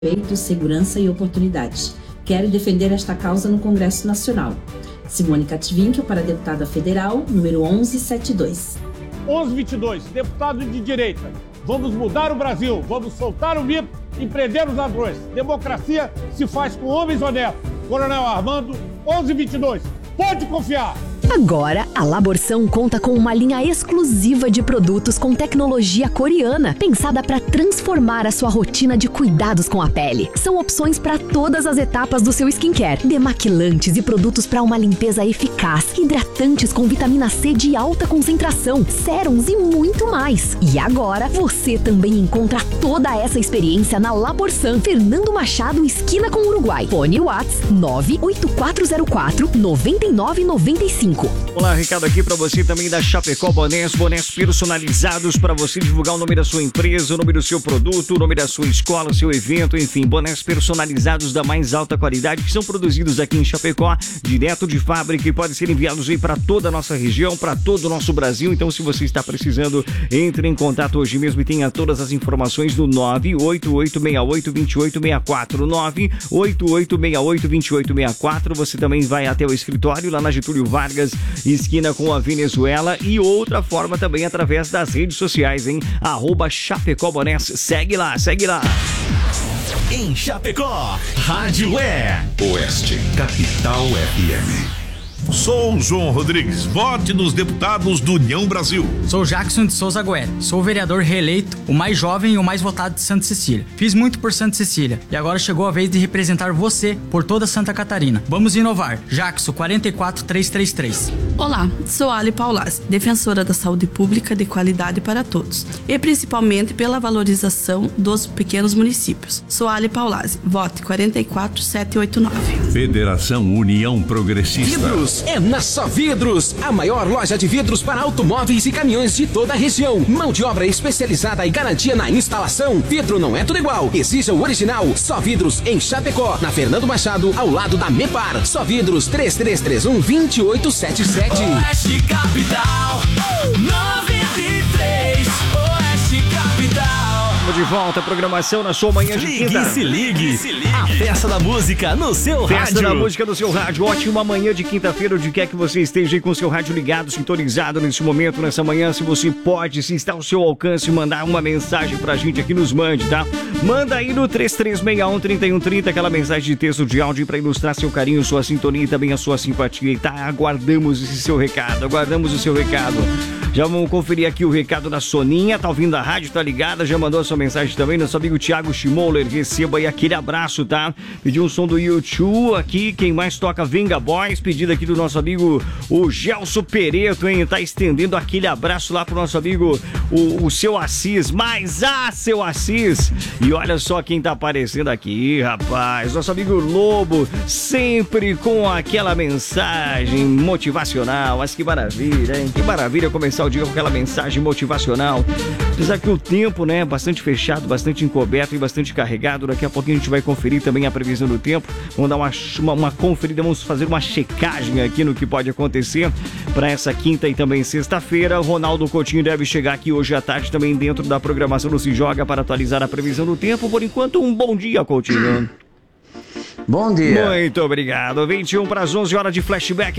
direitos, segurança e oportunidades. Quero defender esta causa no Congresso Nacional. Simone Catvinkel, para deputada federal, número 1172. 1122, deputado de direita. Vamos mudar o Brasil, vamos soltar o mito e prender os ladrões. Democracia se faz com homens honestos. Coronel Armando, 1122. Pode confiar. Agora, a Laborsan conta com uma linha exclusiva de produtos com tecnologia coreana, pensada para transformar a sua rotina de cuidados com a pele. São opções para todas as etapas do seu skincare. Demaquilantes e produtos para uma limpeza eficaz, hidratantes com vitamina C de alta concentração, sérums e muito mais. E agora, você também encontra toda essa experiência na Laborsan, Fernando Machado, esquina com Uruguai. Fone WhatsApp 98404-9995. Olá, recado aqui pra você também da Chapecó Bonés personalizados pra você divulgar o nome da sua empresa, o nome do seu produto, o nome da sua escola, seu evento, enfim, bonés personalizados da mais alta qualidade que são produzidos aqui em Chapecó, direto de fábrica e podem ser enviados aí pra toda a nossa região, pra todo o nosso Brasil. Então, se você está precisando, entre em contato hoje mesmo e tenha todas as informações no 988682864, 988682864. Você também vai até o escritório lá na Getúlio Vargas, esquina com a Venezuela, e outra forma também através das redes sociais, hein? @Chapecó Bonés. Segue lá, segue lá. Em Chapecó, Rádio Oeste, Capital FM. Sou João Rodrigues, vote nos deputados do União Brasil. Sou Jackson de Souza Goet, sou vereador reeleito, o mais jovem e o mais votado de Santa Cecília. Fiz muito por Santa Cecília e agora chegou a vez de representar você por toda Santa Catarina. Vamos inovar. Jackson 44333. Olá, sou Ali Paulazzi, defensora da saúde pública de qualidade para todos e principalmente pela valorização dos pequenos municípios. Sou Ali Paulazzi, vote 44789. Federação União Progressista. Vidros é na Só Vidros, a maior loja de vidros para automóveis e caminhões de toda a região. Mão de obra especializada e garantia na instalação. Vidro não é tudo igual, exija o original. Só Vidros em Chapecó, na Fernando Machado, ao lado da Mepar. Só Vidros 3331-2877. Oeste Capital 93. Oeste Capital. De volta à programação na sua manhã de quinta. Se ligue. A festa da música no seu rádio. Festa da música no seu rádio. Ótima manhã de quinta-feira, onde quer que você esteja aí com o seu rádio ligado, sintonizado nesse momento, nessa manhã. Se você pode, se está ao seu alcance, mandar uma mensagem pra gente aqui, nos mande, tá? Manda aí no 3361-3130 aquela mensagem de texto, de áudio pra ilustrar seu carinho, sua sintonia e também a sua simpatia. E tá, aguardamos esse seu recado, aguardamos o seu recado. Já vamos conferir aqui o recado da Soninha, tá ouvindo a rádio, tá ligada, já mandou a sua mensagem também, nosso amigo Thiago Schmoller, receba aí aquele abraço, tá? Pediu um som do YouTube aqui, quem mais toca Venga Boys, pedido aqui do nosso amigo o Gelson Pereto, hein? Tá estendendo aquele abraço lá pro nosso amigo o seu Assis, seu Assis. E olha só quem tá aparecendo aqui, rapaz, nosso amigo Lobo, sempre com aquela mensagem motivacional, mas que maravilha, hein? Que maravilha começar o dia com aquela mensagem motivacional. Apesar que o tempo, né, bastante fechado, bastante encoberto e bastante carregado. Daqui a pouquinho a gente vai conferir também a previsão do tempo. Vamos dar uma conferida, vamos fazer uma checagem aqui no que pode acontecer para essa quinta e também sexta-feira. Ronaldo Coutinho deve chegar aqui hoje à tarde também dentro da programação do Se Joga para atualizar a previsão do tempo. Por enquanto, um bom dia, Coutinho. Bom dia. Muito obrigado. 21 para as 11 horas de flashback.